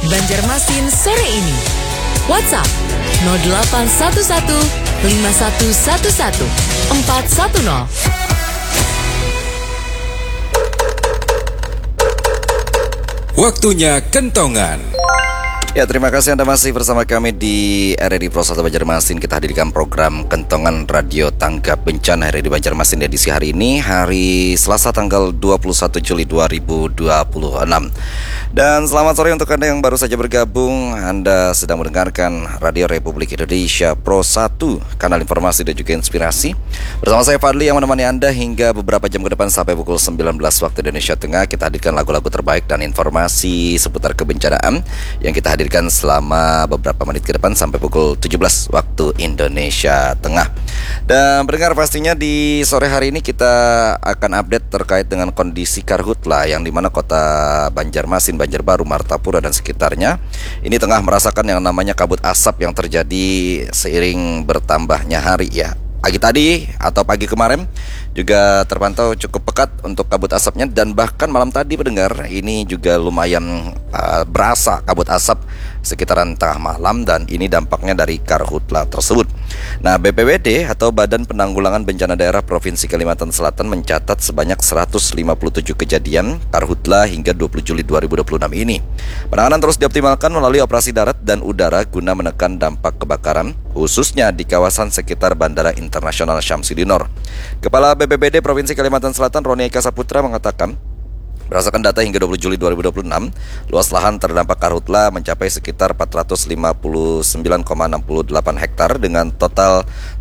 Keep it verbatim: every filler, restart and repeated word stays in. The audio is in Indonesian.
Banjarmasin sore ini. WhatsApp nol delapan satu satu lima satu satu satu empat satu nol. Waktunya kentongan. Ya, terima kasih Anda masih bersama kami di R R I Pro satu Banjarmasin. Kita hadirkan program Kentongan Radio Tanggap Bencana R R I Banjarmasin edisi hari ini, hari Selasa tanggal dua puluh satu Juli dua ribu dua puluh enam. Dan selamat sore untuk Anda yang baru saja bergabung. Anda sedang mendengarkan Radio Republik Indonesia Pro satu, kanal informasi dan juga inspirasi. Bersama saya Fadli yang menemani Anda hingga beberapa jam ke depan sampai pukul sembilan belas waktu Indonesia Tengah. Kita hadirkan lagu-lagu terbaik dan informasi seputar kebencanaan yang kita hadirkan selama beberapa menit ke depan sampai pukul tujuh belas waktu Indonesia Tengah. Dan pendengar, pastinya di sore hari ini kita akan update terkait dengan kondisi karhutla yang dimana kota Banjarmasin, Banjarbaru, Martapura dan sekitarnya ini tengah merasakan yang namanya kabut asap yang terjadi seiring bertambahnya hari ya. Pagi tadi atau pagi kemarin juga terpantau cukup pekat untuk kabut asapnya, dan bahkan malam tadi pendengar ini juga lumayan uh, berasa kabut asap sekitaran tengah malam, dan ini dampaknya dari karhutla tersebut. Nah, B P B D atau Badan Penanggulangan Bencana Daerah Provinsi Kalimantan Selatan mencatat sebanyak seratus lima puluh tujuh kejadian karhutla hingga dua puluh Juli dua ribu dua puluh enam ini. Penanganan terus dioptimalkan melalui operasi darat dan udara guna menekan dampak kebakaran, khususnya di kawasan sekitar Bandara Internasional Syamsuddinor. Kepala B P B D Provinsi Kalimantan Selatan Roni Eka Saputra mengatakan, berdasarkan data hingga dua puluh Juli dua ribu dua puluh enam, luas lahan terdampak karhutla mencapai sekitar empat ratus lima puluh sembilan koma enam delapan hektar dengan total